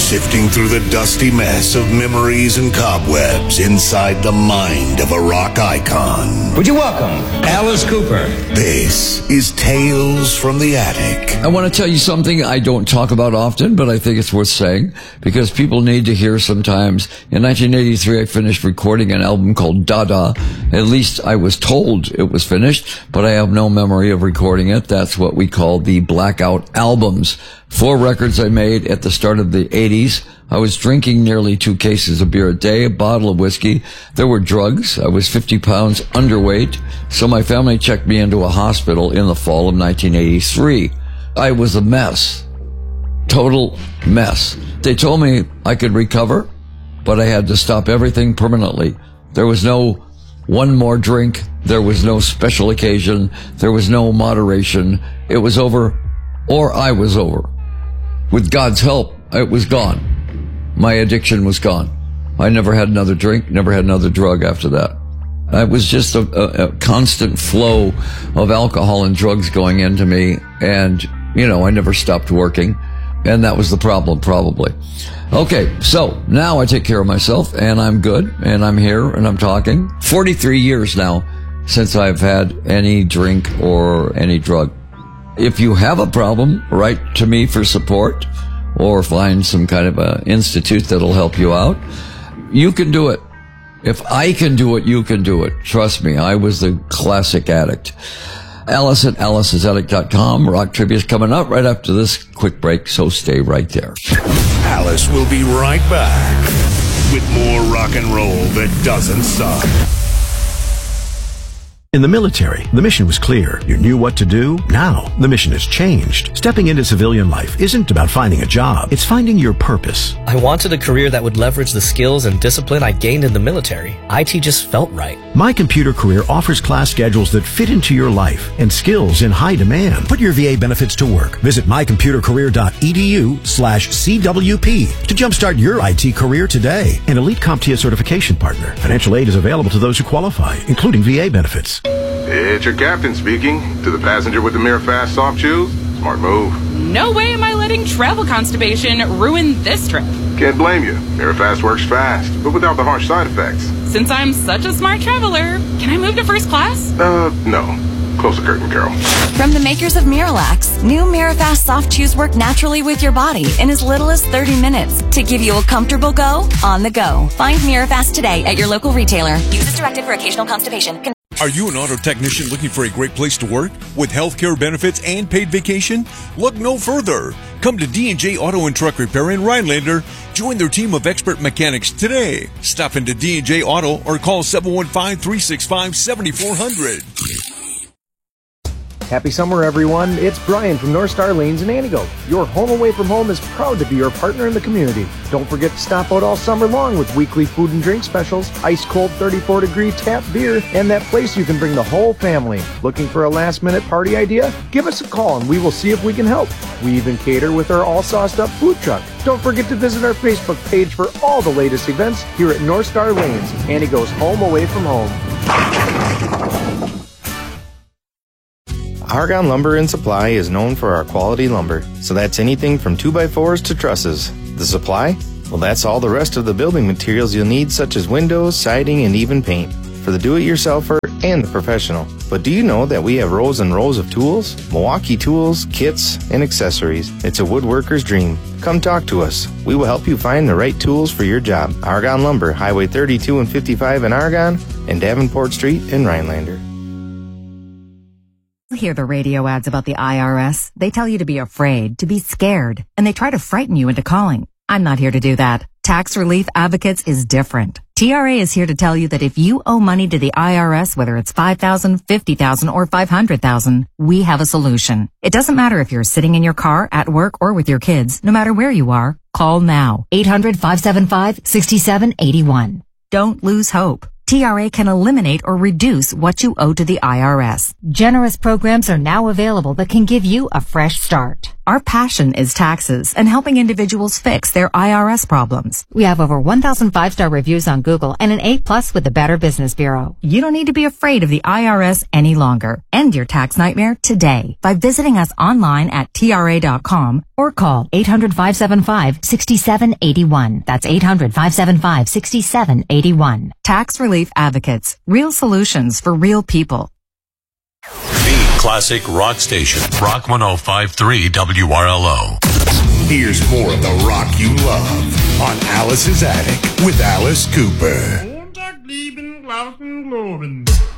sifting through the dusty mess of memories and cobwebs inside the mind of a rock icon. Would you welcome Alice Cooper? This is Tales from the Attic. I want to tell you something I don't talk about often, but I think it's worth saying because people need to hear sometimes. In 1983, I finished recording an album called Dada. At least I was told it was finished, but I have no memory of recording it. That's what we call the blackout albums. 4 records I made at the start of the 80s. I was drinking nearly 2 cases of beer a day, a bottle of whiskey. There were drugs. I was 50 pounds underweight, so my family checked me into a hospital in the fall of 1983. I was a mess. Total mess. They told me I could recover, but I had to stop everything permanently. There was no one more drink. There was no special occasion. There was no moderation. It was over, or I was over. With God's help, it was gone. My addiction was gone. I never had another drink, never had another drug after that. It was just a constant flow of alcohol and drugs going into me, and, I never stopped working, and that was the problem, probably. Okay, so now I take care of myself, and I'm good, and I'm here, and I'm talking. 43 years now since I've had any drink or any drug. If you have a problem, write to me for support or find some kind of a institute that'll help you out. You can do it. If I can do it, you can do it. Trust me, I was the classic addict. Alice at Alice'sAddict.com. Rock Trivia's coming up right after this quick break, so stay right there. Alice will be right back with more rock and roll that doesn't stop. In the military, the mission was clear. You knew what to do. Now, the mission has changed. Stepping into civilian life isn't about finding a job. It's finding your purpose. I wanted a career that would leverage the skills and discipline I gained in the military. IT just felt right. My Computer Career offers class schedules that fit into your life and skills in high demand. Put your VA benefits to work. Visit mycomputercareer.edu/CWP to jumpstart your IT career today. An elite CompTIA certification partner. Financial aid is available to those who qualify, including VA benefits. It's your captain speaking. To the passenger with the MiraFast soft chews, smart move. No way am I letting travel constipation ruin this trip. Can't blame you. MiraFast works fast, but without the harsh side effects. Since I'm such a smart traveler, can I move to first class? No. Close the curtain, Carol. From the makers of Miralax, new MiraFast soft chews work naturally with your body in as little as 30 minutes to give you a comfortable go on the go. Find MiraFast today at your local retailer. Use as directed for occasional constipation. Are you an auto technician looking for a great place to work with healthcare benefits and paid vacation? Look no further. Come to D&J Auto and Truck Repair in Rhinelander. Join their team of expert mechanics today. Stop into D&J Auto or call 715-365-7400. Happy summer, everyone. It's Brian from North Star Lanes in Anigo. Your home away from home is proud to be your partner in the community. Don't forget to stop out all summer long with weekly food and drink specials, ice-cold 34-degree tap beer, and that place you can bring the whole family. Looking for a last-minute party idea? Give us a call and we will see if we can help. We even cater with our all-sauced-up food truck. Don't forget to visit our Facebook page for all the latest events here at North Star Lanes, Anigo's home away from home. Argonne Lumber and Supply is known for our quality lumber, so that's anything from 2x4s to trusses. The supply? Well, that's all the rest of the building materials you'll need, such as windows, siding, and even paint, for the do-it-yourselfer and the professional. But do you know that we have rows and rows of tools? Milwaukee tools, kits, and accessories. It's a woodworker's dream. Come talk to us. We will help you find the right tools for your job. Argonne Lumber, Highway 32 and 55 in Argonne, and Davenport Street in Rhinelander. You hear the radio ads about the IRS. They tell you to be afraid, to be scared, and they try to frighten you into calling. I'm not here to do that. Tax Relief Advocates is different. TRA is here to tell you that if you owe money to the IRS, whether it's $5,000, $50,000, or $500,000, we have a solution. It doesn't matter if you're sitting in your car, at work, or with your kids. No matter where you are, call now. 800-575-6781. Don't lose hope. TRA can eliminate or reduce what you owe to the IRS. Generous programs are now available that can give you a fresh start. Our passion is taxes and helping individuals fix their IRS problems. We have over 1,000 5-star reviews on Google and an A+ with the Better Business Bureau. You don't need to be afraid of the IRS any longer. End your tax nightmare today by visiting us online at TRA.com or call 800-575-6781. That's 800-575-6781. Tax Relief Advocates. Real solutions for real people. The classic rock station, Rock 105.3 WRLO. Here's more of the rock you love on Alice's Attic with Alice Cooper.